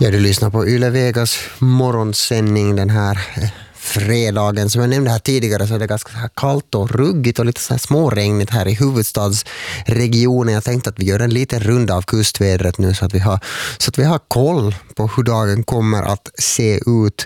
Ja, du lyssnar på Yle Vegas morgonsändning den här fredagen. Som jag nämnde här tidigare så är det ganska så här kallt och ruggigt och lite så här småregnigt här i huvudstadsregionen. Jag tänkte att vi gör en liten runda av kustvädret nu så att vi har koll på hur dagen kommer att se ut.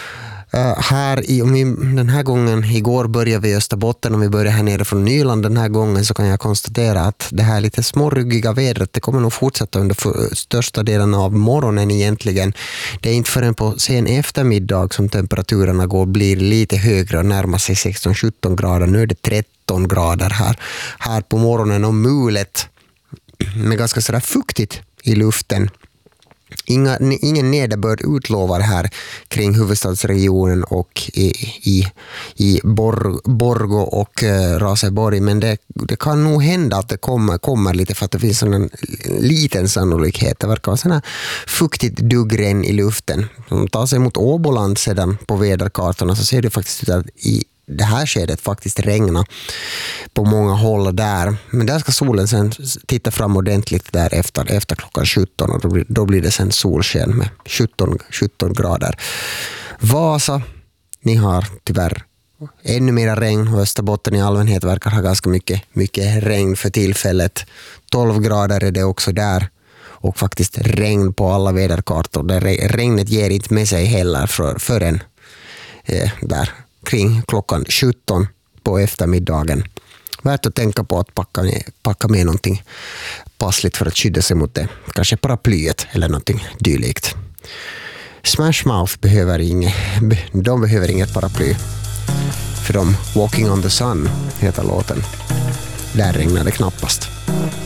Den här gången, igår började vi i Österbotten och vi börjar här nere från Nyland den här gången, så kan jag konstatera att det här lite småruggiga vädret, det kommer nog fortsätta under största delen av morgonen egentligen. Det är inte förrän på sen eftermiddag som temperaturerna blir lite högre och närmar sig 16-17 grader. Nu är det 13 grader här på morgonen och mulet med ganska sådär fuktigt i luften. Ingen nederbörd utlovar här kring huvudstadsregionen och i Borgå och Raseborg, men det kan nog hända att det kommer lite, för att det finns en liten sannolikhet. Det verkar vara sån här fuktigt duggregn i luften. Om tar sig mot Åboland sedan på väderkartorna så ser det faktiskt ut att i det här skedet faktiskt regna på många håll där. Men där ska solen sen titta fram ordentligt där efter klockan 17 och då blir det sen solsken med 17 grader. Vasa, ni har tyvärr ännu mer regn och Österbotten i allmänhet verkar ha ganska mycket regn för tillfället. 12 grader är det också där och faktiskt regn på alla väderkartor. Regnet ger inte med sig heller förrän där kring klockan 17 på eftermiddagen. Värt att tänka på att packa med någonting passligt för att skydda sig mot det. Kanske paraplyet eller någonting dylikt. Smash Mouth behöver inget paraply. För de Walking on the Sun heter låten. Där regnar det knappast.